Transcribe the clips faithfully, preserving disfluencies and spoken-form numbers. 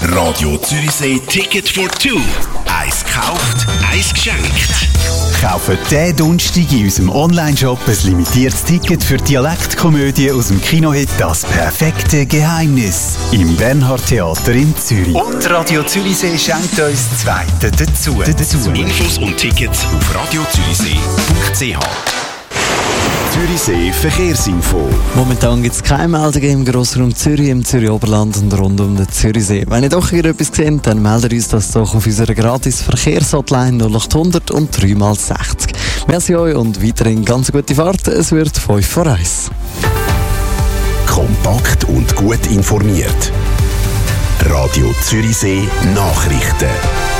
Radio Zürichsee Ticket for Two. Eins gekauft, eins geschenkt. Kaufen diesen Donnerstag in unserem Onlineshop ein limitiertes Ticket für die Dialektkomödie aus dem Kinohit «Das perfekte Geheimnis» im Bernhard-Theater in Zürich. Und Radio Zürichsee schenkt uns das Zweite dazu. dazu. Infos und Tickets auf radio zürichsee punkt c h. Zürichsee Verkehrsinfo. Momentan gibt es keine Meldungen im Grossraum Zürich, im Zürich-Oberland und rund um den Zürichsee. Wenn ihr doch irgendetwas seht, dann meldet uns das doch auf unserer gratis Verkehrshotline null acht hundert und drei mal sechzig. Merci euch und weiterhin ganz gute Fahrt. Es wird fünf vor eins. Kompakt und gut informiert. Radio Zürichsee Nachrichten.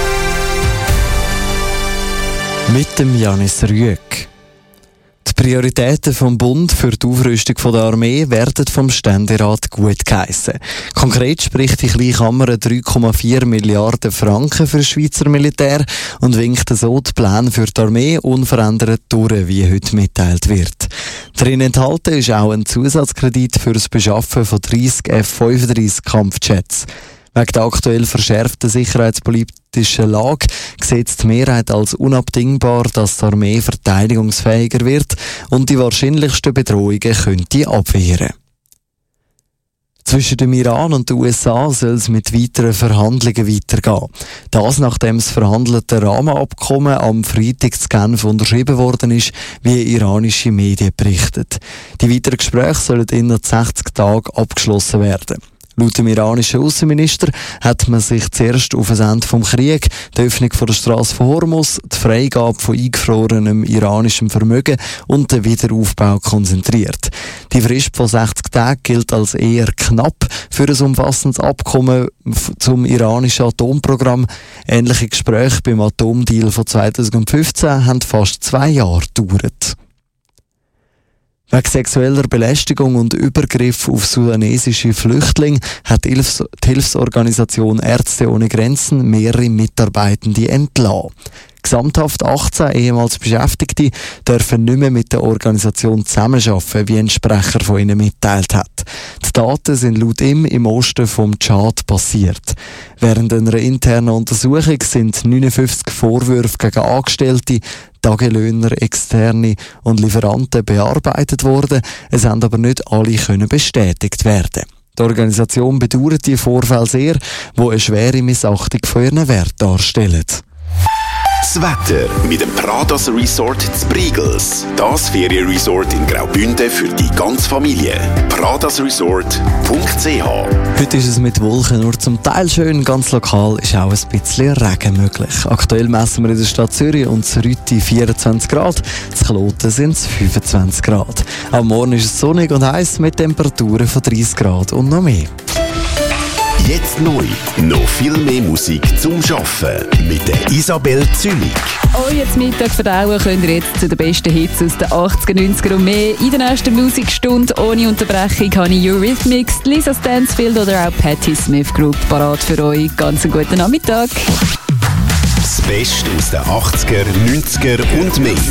Mit dem Janis Rüegg. Die Prioritäten vom Bund für die Aufrüstung der Armee werden vom Ständerat gut geheissen. Konkret spricht die kleine Kammer drei Komma vier Milliarden Franken für das Schweizer Militär und winkt so die Pläne für die Armee unverändert durch, wie heute mitteilt wird. Darin enthalten ist auch ein Zusatzkredit für das Beschaffen von dreißig F fünfunddreißig Kampfjets. Wegen der aktuell verschärften sicherheitspolitischen Lage sieht die Mehrheit als unabdingbar, dass die Armee verteidigungsfähiger wird und die wahrscheinlichsten Bedrohungen könnte abwehren. Zwischen dem Iran und den U S A soll es mit weiteren Verhandlungen weitergehen. Das, nachdem das verhandelte Rahmenabkommen am Freitag in Genf unterschrieben worden ist, wie iranische Medien berichten. Die weiteren Gespräche sollen innerhalb sechzig Tagen abgeschlossen werden. Laut dem iranischen Außenminister hat man sich zuerst auf das Ende des Krieges, die Öffnung der Straße von Hormuz, die Freigabe von eingefrorenem iranischem Vermögen und den Wiederaufbau konzentriert. Die Frist von sechzig Tagen gilt als eher knapp für ein umfassendes Abkommen zum iranischen Atomprogramm. Ähnliche Gespräche beim Atomdeal von zweitausendfünfzehn haben fast zwei Jahre gedauert. Wegen sexueller Belästigung und Übergriff auf sudanesische Flüchtlinge hat die Hilfsorganisation Ärzte ohne Grenzen mehrere Mitarbeitende entlassen. Gesamthaft achtzehn ehemals Beschäftigte dürfen nicht mehr mit der Organisation zusammenarbeiten, wie ein Sprecher von ihnen mitteilt hat. Die Taten sind laut ihm im Osten vom Tschad passiert. Während einer internen Untersuchung sind neunundfünfzig Vorwürfe gegen Angestellte, Tagelöhner, Externe und Lieferanten bearbeitet worden. Es haben aber nicht alle können bestätigt werden. Die Organisation bedauert die Vorfälle sehr, die eine schwere Missachtung von ihren Werten darstellen. Das Wetter mit dem Pradas Resort zu Briegels. Das Ferienresort in Graubünden für die ganze Familie. pradas resort punkt c h. Heute ist es mit Wolken nur zum Teil schön, ganz lokal ist auch ein bisschen Regen möglich. Aktuell messen wir in der Stadt Zürich und in Rüti vierundzwanzig Grad, in Kloten sind es fünfundzwanzig Grad. Am Morgen ist es sonnig und heiß mit Temperaturen von dreißig Grad und noch mehr. Jetzt neu. Noch viel mehr Musik zum Arbeiten mit der Isabel Zünig. Oh, jetzt Mittag verdauen könnt ihr jetzt zu den besten Hits aus den achtziger, neunziger und mehr. In der nächsten Musikstunde ohne Unterbrechung habe ich Eurythmics, Lisa Stansfield oder auch Patti Smith Group parat für euch. Ganz einen guten Nachmittag. Das Beste aus den achtziger, neunziger und mehr.